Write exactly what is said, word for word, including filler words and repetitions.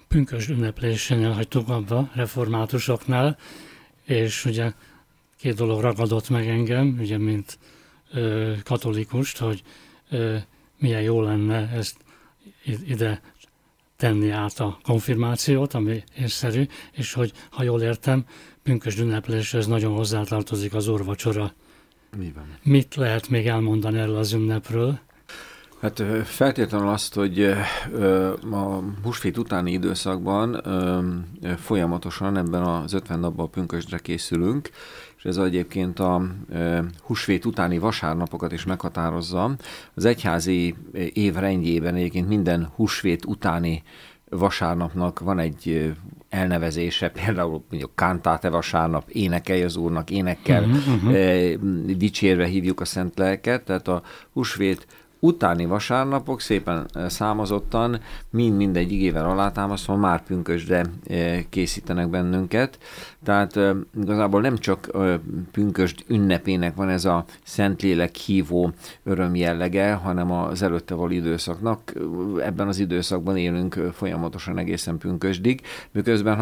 pünkösd ünneplésénél hagytuk abba, reformátusoknál, és ugye két dolog ragadott meg engem, ugye mint ö, katolikust, hogy ö, milyen jó lenne ezt ide tenni át a konfirmációt, ami észszerű, és hogy, ha jól értem, pünkösd ünnepléshez nagyon hozzátartozik az úrvacsora. Mi van? Mit lehet még elmondani erről az ünnepről? Hát feltétlenül azt, hogy a húsvét utáni időszakban folyamatosan ebben az ötven napban a pünkösdre készülünk, és ez egyébként a húsvét utáni vasárnapokat is meghatározza. Az egyházi évrendjében egyébként minden húsvét utáni vasárnapnak van egy elnevezése, például mondjuk Cantate vasárnap, énekelj az Úrnak, énekkel uh-huh, uh-huh. dicsérve hívjuk a szent lelket, tehát a húsvét utáni vasárnapok szépen számozottan, mind-mind egy igével alátámasztva már pünkösdre készítenek bennünket. Tehát igazából nem csak pünkösd ünnepének van ez a Szentlélek hívó öröm jellege, hanem az előtte való időszaknak. Ebben az időszakban élünk folyamatosan egészen pünkösdig, miközben